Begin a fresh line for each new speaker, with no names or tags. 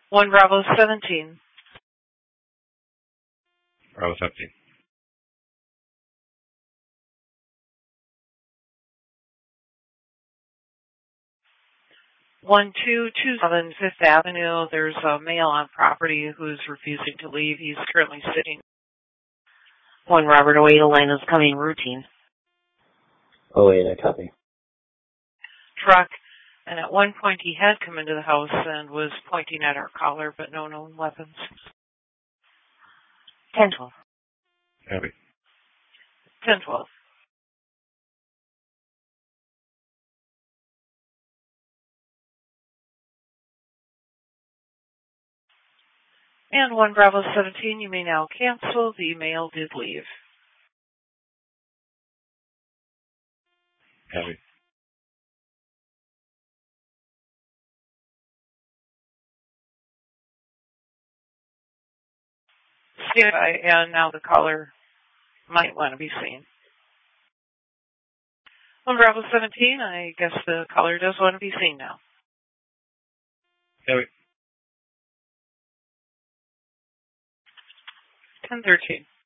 1 Bravo 17.
Bravo 17.
One two two seven Fifth Avenue. There's a male on property who's refusing to leave. He's currently sitting.
1 Robert 08, a line is coming routine.
08, I copy.
Truck, and at one point he had come into the house and was pointing at our caller, but no known weapons.
10-12.
Copy.
10-12. And 1 Bravo 17, you may now cancel. The mail did leave.
Copy.
Stand by, and now the caller might want to be seen. 1 Bravo 17, I guess the caller does want to be seen now.
Copy.
10-13.